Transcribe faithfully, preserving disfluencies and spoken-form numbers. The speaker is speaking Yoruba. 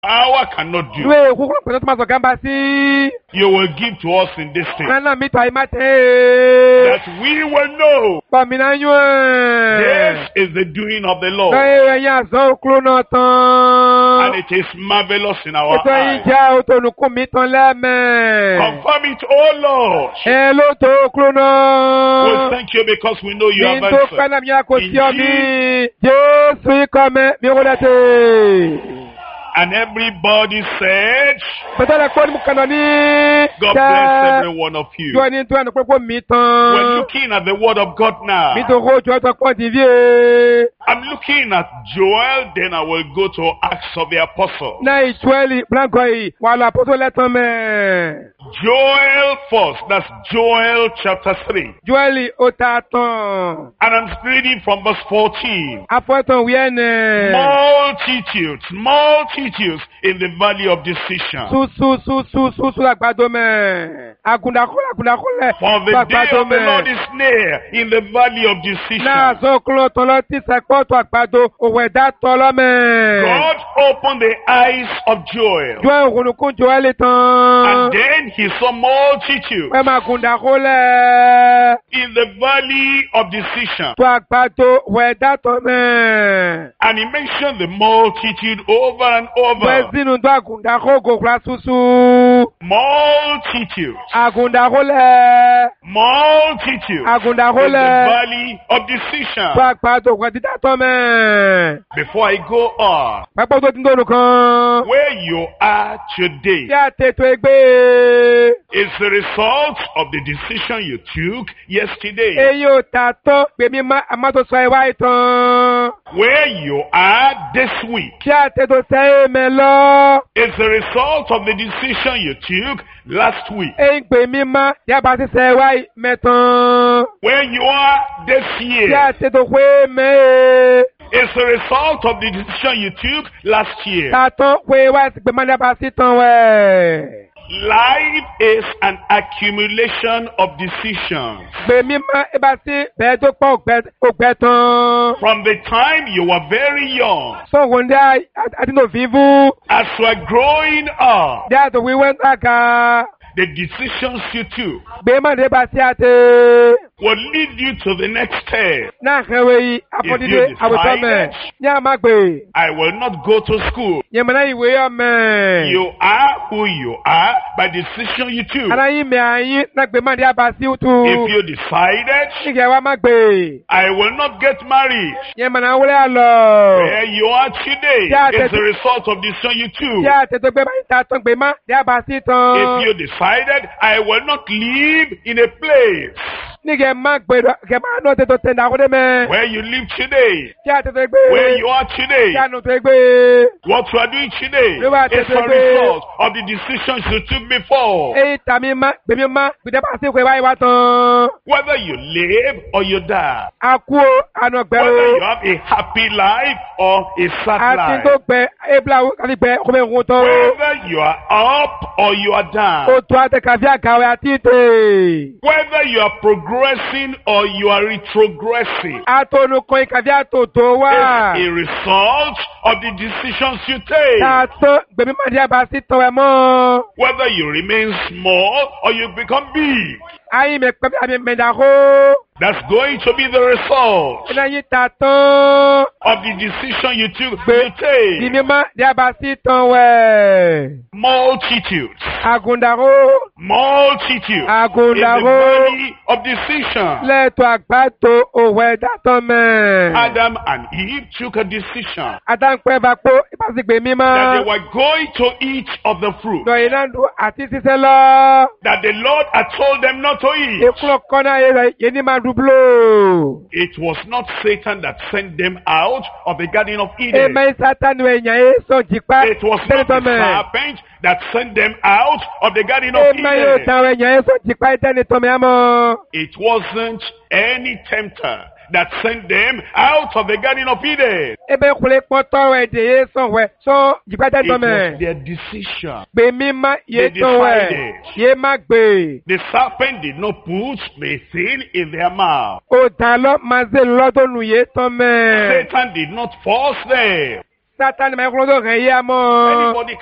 Power cannot do. Lwe kukula kwa tuma zogamba si. You will give to us in this thing. Nana mito haimate. That we will know. Kwa minanywe. This is the doing of the Lord. Kwa ya zo kluno ton. And it is marvelous in our Ito eyes. ija uto nukumi ton leme. Confirm it, O Lord. Hello to kluno. We thank you because we know you have Minto answered. kana miyako In siyomi. Jesu ikome miulete. And everybody said, Petala kwa ni mkanoni. God bless every one of you. Jwa ni tuwa nukwe kwa We're mitan. looking at the word of God now. Mito rojo wata kwa divye. I'm looking at Joel, then I will go to Acts of the Apostles. Na ichweli blanco yi. Wala apoto letame. Joel first, that's Joel chapter three. Jweli otaton. And I'm reading from verse fourteen. Apoton wiyene. Multitudes, multitudes in the valley of decision. Su su su su su su l'agbado men. Agunda kole agunda kole. For the day of the Lord is near in the valley of decision. Na zoklo tolo ti sekoto agbado oweda tolo men. God opened the eyes of Joel. Jwe runukun Joel tan. And then he saw multitudes We magunda kole. in the valley of decision. To agbado weda to men. And he mentioned the multitude over and over. We zinu do agunda kogo kwa susu. Multitude. Agunda kole. Multitude. Agunda In the kole. valley of decision. To agbado wedida to men. Before I go on, Papo to tindonu kan. where you are today Tí a tètò ẹgbẹ́. is the result of the decision you took yesterday. Èyí ò tà tán pèmí àmọ́tò sọ ìwà ìtàn. Where you are this week Tí a tètò sẹ́yìn mẹ́ lọ. is the result of the decision you took last week. Èyí pèmí má tí a bá ti sẹ́ ìwà mẹ́tàn. Where you are this Tí a year tètò pé mẹ́. is the result of the decision you took last year. Tà tán pé wá sí pé má ní a bá sí tán wẹ̀. Life is an accumulation of decisions. Pèmí má ẹ bá sí bẹ́ẹ̀ tó pọ̀ ògbẹ́ tán. From the time you were very young, Sọ̀rọ̀ ndé àdínà fífú. as you are growing up, Dí àtò wíwẹ́ ń tàkà. the decisions you took Gbèmọ̀ ní bá sí àtẹ. will lead you to the next step. Náà kẹwé yìí, àfọ̀dídé àwùjọ mẹ́. Ní àmàgbé. I will not go to school. Yẹ̀mọ̀lá ìwé ọmọ. You are who you are by the decision you took. Ara yín mẹ́ àyín náà gbé máa ní àbá sí òtù. If you decided, Nígbà wa má gbé. I will not get married, Yẹ̀mọ̀lá wúlẹ̀ àlọ́. where you are today Yeah, is that- the result of the decision you Tí took. a tètè gbé máa ń ta tán gbé má ní àbá sí tán. If you decided, I will not live in a place Nígbà má gbé kẹ máa náà tètè tẹ̀ ní àkọ́dé mẹ́. where you live today, Tí a tètè gbé. where you are today. Tí a nù tẹ̀ gbé. What you are doing today You are is a taking- result of the decisions you took before. Èyí tàmí má gbèmí má gbèdé bá sí ìwé wáyé wá tán. Whether you live or you die. A kú o, àná gbẹ Whether o. you have a happy life or a sad Àti tó life. gbẹ ébìlà kàfi gbẹ kó bẹ ń tán. Whether you are up or you are down. Òtù àtẹ̀kàfí àgàwé àti ìtè. Whether you are progressing or you are retrogressing. Àtònùkan ìkàfí àtòtò wá. Is a result of the decisions you take. Tààtọ́ gbèmí máa di àbá sí tán ẹ mọ́. Whether you remain small or you become big. Ayé mi pẹ́ bí àmì mẹ̀dàkó. That's going to be the result Iná yín tààtọ́. of the decision you took. Gbé You take. gbèmí máa di àbá sí tán wẹ̀. Multitudes. Àgùndàró. Multitudes. In the Àgùndàró. valley of decision. Lẹ́ẹ̀tọ́ àgbàdo òwò ẹ̀dá tán mẹ́. Adam and Eve took a decision Adáǹpẹ́ bá pọ́ ìbáṣe gbèmí that they máa. were going to eat of the fruit Lọ́yìn náà dùn àti ṣiṣẹ́ lọ. that the Lord had told them not to eat. Èkúrọ̀ kọ́nà yẹn ní máa dùbúlò. It was not Satan that sent them out of the Garden of Eden. Èmẹ́ sátánù ẹ̀yàn yẹn sọ jìpá. It was Sẹ́ni not tán the mẹ́. serpent that sent them out of the Garden of Èmẹ́ yóò Eden. tàn ẹ̀yàn yẹn sọ jìpá ẹ̀tẹ́ni tán mẹ́ àmọ́. It wasn't any tempter that sent them out of the Garden of Eden. Ebe kule pọ́tọ́ wẹ̀ dè yé sàn wẹ̀ sọ jìpá ẹ̀tẹ́ni It tán mẹ́. was their decision. Gbèmí má yé They tán wẹ̀. decided. Yé má gbè. The serpent did not put the thing in their mouth. Òtàn lọ máa ṣe lọ́dọ̀nù yé tán mẹ́. Satan did not force them. Sátánì máa ń kúrò tó rẹ̀ yá mọ́. Anybody